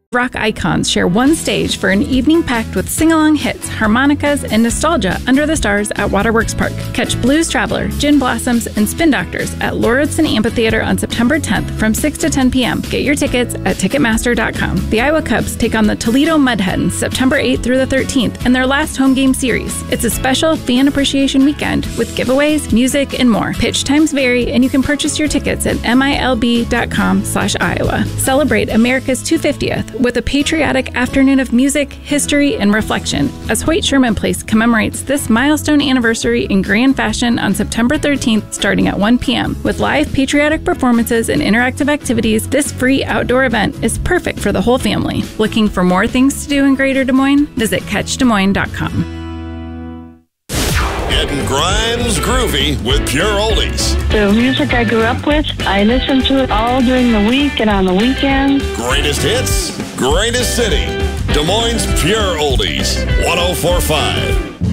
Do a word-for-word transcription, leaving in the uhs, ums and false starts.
Rock icons share one stage for an evening packed with sing-along hits, harmonicas, and nostalgia under the stars at Waterworks Park. Catch Blues Traveler, Gin Blossoms, and Spin Doctors at Lauritsen Amphitheater on September tenth from six to ten p.m. Get your tickets at Ticketmaster dot com. The Iowa Cubs take on the Toledo Mud Hens September eighth through the thirteenth in their last home game series. It's a special fan appreciation weekend with giveaways, music, and more. Pitch times vary, and you can purchase your tickets at M I L B dot com slash Iowa. Celebrate America's two hundred fiftieth with a patriotic afternoon of music, history, and reflection as Hoyt Sherman Place commemorates this milestone anniversary in grand fashion on September thirteenth starting at one p.m. With live patriotic performances and interactive activities, this free outdoor event is perfect for the whole family. Looking for more things to do in Greater Des Moines? Visit catch des moines dot com. Getting Grimes groovy with Pure Oldies. The music I grew up with, I listen to it all during the week and on the weekends. Greatest hits, greatest city. Des Moines Pure Oldies, one oh four point five.